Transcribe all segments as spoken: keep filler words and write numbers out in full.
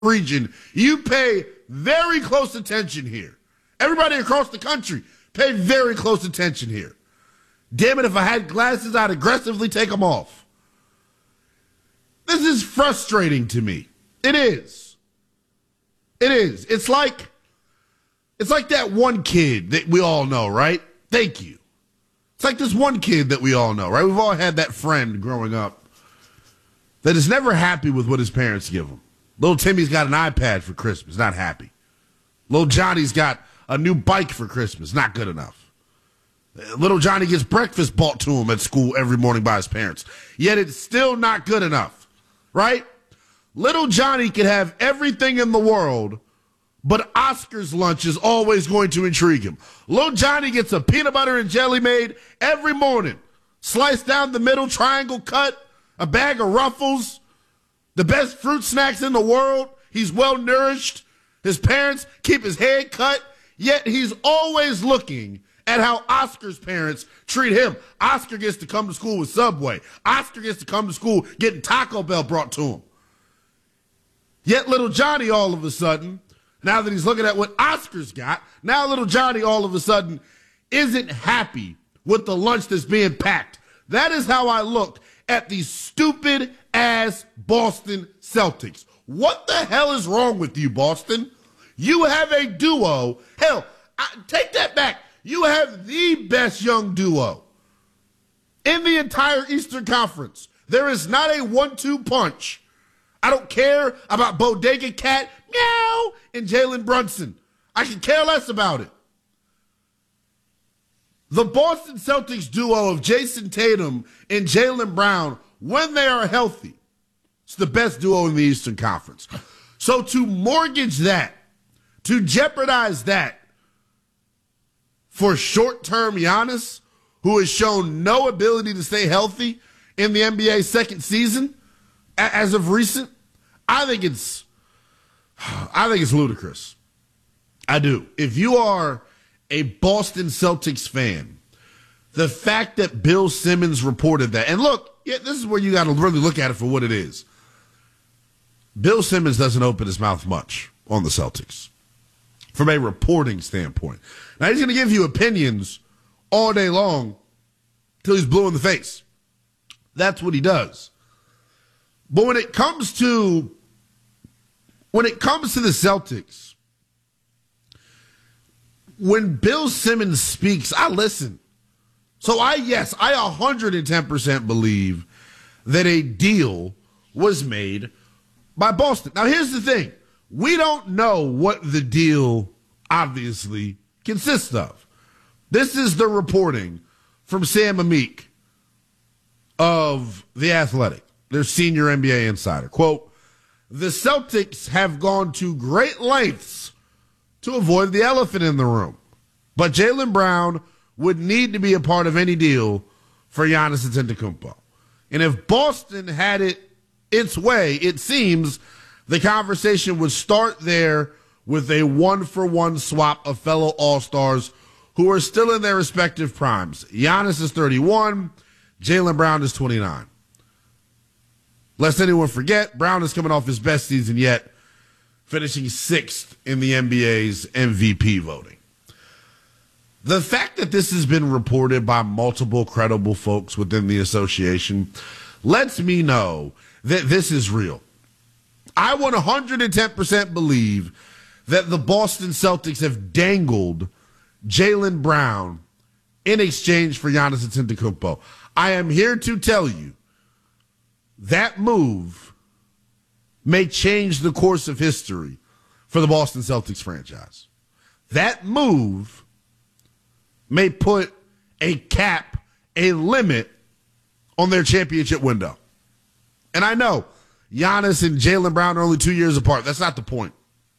region, you pay very close attention here. Everybody across the country, pay very close attention here. Damn it, if I had glasses, I'd aggressively take them off. This is frustrating to me. It is. It is. It's like, it's like that one kid that we all know, right? Thank you. It's like this one kid that we all know, right? We've all had that friend growing up that is never happy with what his parents give him. Little Timmy's got an iPad for Christmas, not happy. Little Johnny's got a new bike for Christmas, not good enough. Little Johnny gets breakfast bought to him at school every morning by his parents, yet it's still not good enough, right? Little Johnny can have everything in the world, but Oscar's lunch is always going to intrigue him. Little Johnny gets a peanut butter and jelly made every morning, sliced down the middle, triangle cut, a bag of Ruffles, the best fruit snacks in the world. He's well nourished. His parents keep his head cut, yet he's always looking at how Oscar's parents treat him. Oscar gets to come to school with Subway. Oscar gets to come to school getting Taco Bell brought to him. Yet little Johnny all of a sudden, now that he's looking at what Oscar's got, now little Johnny all of a sudden isn't happy with the lunch that's being packed. That is how I look at these stupid-ass Boston Celtics. What the hell is wrong with you, Boston? You have a duo. Hell, I, take that back. You have the best young duo in the entire Eastern Conference. There is not a one two punch. I don't care about Bodega Cat, meow, and Jalen Brunson. I can care less about it. The Boston Celtics duo of Jason Tatum and Jaylen Brown, when they are healthy, it's the best duo in the Eastern Conference. So to mortgage that, to jeopardize that for short-term Giannis, who has shown no ability to stay healthy in the N B A's second season as of recent, I think it's I think it's ludicrous. I do. If you are a Boston Celtics fan, the fact that Bill Simmons reported that, and look, yeah, this is where you got to really look at it for what it is. Bill Simmons doesn't open his mouth much on the Celtics from a reporting standpoint. Now, he's going to give you opinions all day long till he's blue in the face. That's what he does. But when it comes to when it comes to the Celtics, when Bill Simmons speaks, I listen. So I, yes, I one hundred ten percent believe that a deal was made by Boston. Now, here's the thing. We don't know what the deal obviously consists of. This is the reporting from Sam Amick of The Athletic, their senior N B A insider. Quote, the Celtics have gone to great lengths to avoid the elephant in the room, but Jaylen Brown would need to be a part of any deal for Giannis Antetokounmpo. And if Boston had it its way, it seems the conversation would start there with a one-for-one swap of fellow All-Stars who are still in their respective primes. Giannis is thirty-one, Jaylen Brown is twenty-nine. Lest anyone forget, Brown is coming off his best season yet, finishing sixth in the N B A's M V P voting. The fact that this has been reported by multiple credible folks within the association lets me know that this is real. I one hundred ten percent believe that the Boston Celtics have dangled Jaylen Brown in exchange for Giannis Antetokounmpo. I am here to tell you that move may change the course of history for the Boston Celtics franchise. That move may put a cap, a limit on their championship window. And I know Giannis and Jaylen Brown are only two years apart. That's not the point.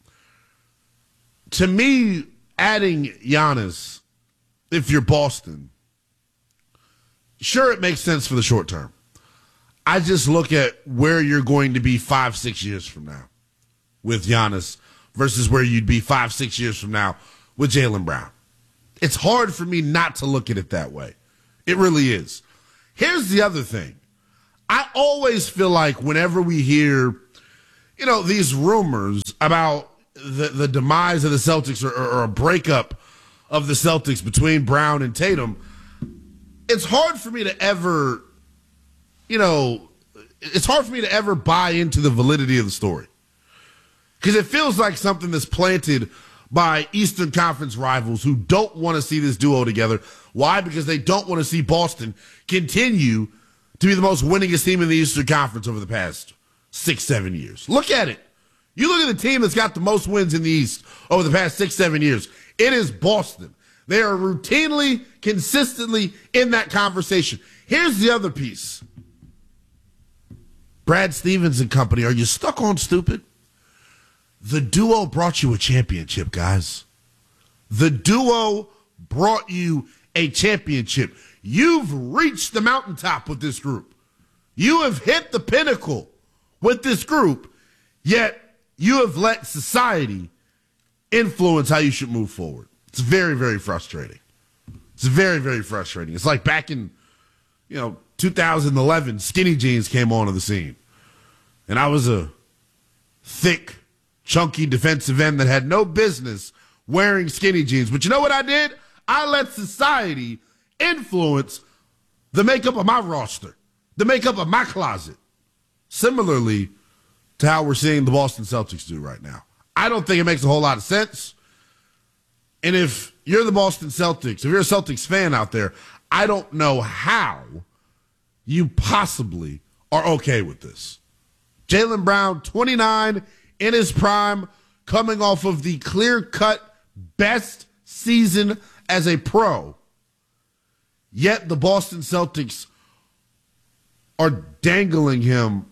To me, adding Giannis, if you're Boston, sure, it makes sense for the short term. I just look at where you're going to be five, six years from now with Giannis versus where you'd be five, six years from now with Jaylen Brown. It's hard for me not to look at it that way. It really is. Here's the other thing. I always feel like whenever we hear, you you know, these rumors about the, the demise of the Celtics or, or, or a breakup of the Celtics between Brown and Tatum, it's hard for me to ever, you know, it's hard for me to ever buy into the validity of the story. Because it feels like something that's planted by Eastern Conference rivals who don't want to see this duo together. Why? Because they don't want to see Boston continue to be the most winningest team in the Eastern Conference over the past six, seven years. Look at it. You look at the team that's got the most wins in the East over the past six, seven years. It is Boston. They are routinely, consistently in that conversation. Here's the other piece. Brad Stevens and company, are you stuck on stupid? The duo brought you a championship, guys. The duo brought you a championship. You've reached the mountaintop with this group. You have hit the pinnacle with this group, yet you have let society influence how you should move forward. It's very, very frustrating. It's very, very frustrating. It's like back in, you know, two thousand eleven, skinny jeans came onto the scene. And I was a thick, chunky defensive end that had no business wearing skinny jeans. But you know what I did? I let society influence the makeup of my roster, the makeup of my closet. Similarly to how we're seeing the Boston Celtics do right now. I don't think it makes a whole lot of sense. And if you're the Boston Celtics, if you're a Celtics fan out there, I don't know how you possibly are okay with this. Jaylen Brown, twenty-nine, in his prime, coming off of the clear-cut best season as a pro. Yet the Boston Celtics are dangling him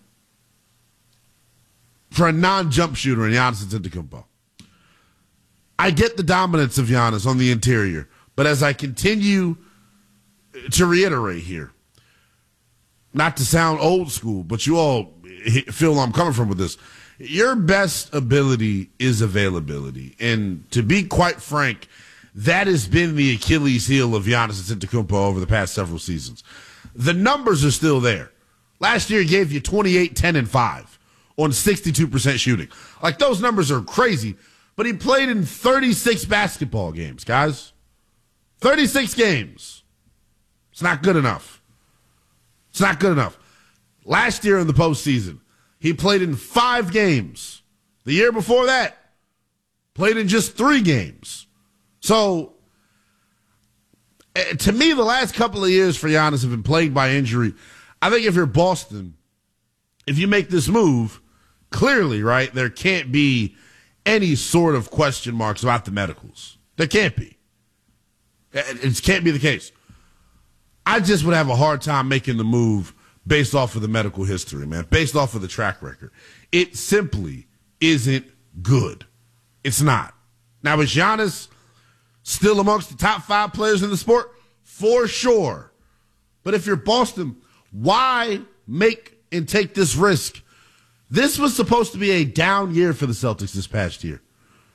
for a non-jump shooter in Giannis Antetokounmpo. I get the dominance of Giannis on the interior, but as I continue to reiterate here, not to sound old school, but you all feel I'm coming from with this, your best ability is availability. And to be quite frank, that has been the Achilles heel of Giannis Antetokounmpo over the past several seasons. The numbers are still there. Last year he gave you twenty-eight, ten, and five on sixty-two percent shooting. Like, those numbers are crazy, but he played in thirty-six basketball games, guys. thirty-six games. It's not good enough. It's not good enough. Last year in the postseason, he played in five games. The year before that, played in just three games. So, to me, the last couple of years for Giannis have been plagued by injury. I think if you're Boston, if you make this move, clearly, right, there can't be any sort of question marks about the medicals. There can't be. It can't be the case. I just would have a hard time making the move based off of the medical history, man, based off of the track record. It simply isn't good. It's not. Now, is Giannis still amongst the top five players in the sport? For sure. But if you're Boston, why make and take this risk? This was supposed to be a down year for the Celtics this past year.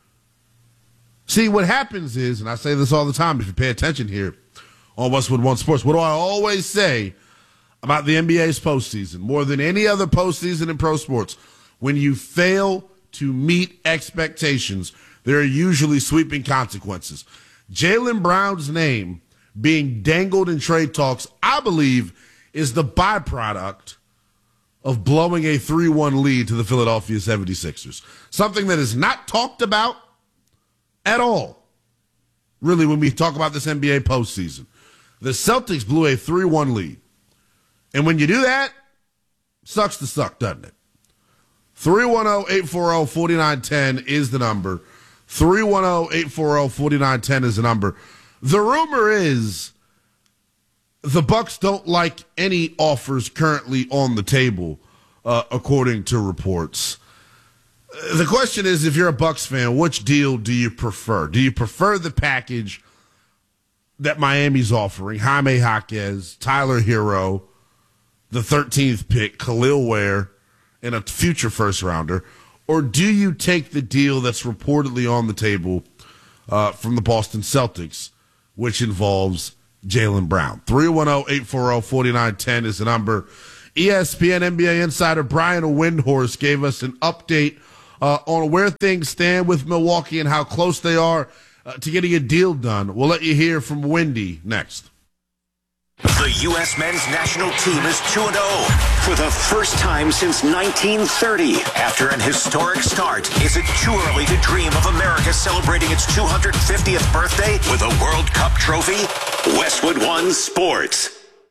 See, what happens is, and I say this all the time if you pay attention here on Westwood One Sports, what do I always say about the N B A's postseason? More than any other postseason in pro sports, when you fail to meet expectations, there are usually sweeping consequences. Jaylen Brown's name being dangled in trade talks, I believe, is the byproduct of blowing a three one lead to the Philadelphia seventy-sixers. Something that is not talked about at all, really, when we talk about this N B A postseason. The Celtics blew a three one lead. And when you do that, sucks to suck, doesn't it? three one zero, eight four zero, four nine one zero is the number. three one zero, eight four zero, four nine one zero is the number. The rumor is the Bucks don't like any offers currently on the table, uh, according to reports. The question is, if you're a Bucks fan, which deal do you prefer? Do you prefer the package that Miami's offering, Jaime Jaquez, Tyler Hero, the thirteenth pick, Khalil Ware, and a future first-rounder, or do you take the deal that's reportedly on the table uh, from the Boston Celtics, which involves Jaylen Brown? three one zero, eight four zero, four nine one zero is the number. E S P N N B A insider Brian Windhorst gave us an update uh, on where things stand with Milwaukee and how close they are uh, to getting a deal done. We'll let you hear from Windy next. The U S men's national team is two and oh for the first time since nineteen thirty. After an historic start, is it too early to dream of America celebrating its two hundred fiftieth birthday with a World Cup trophy? Westwood One Sports.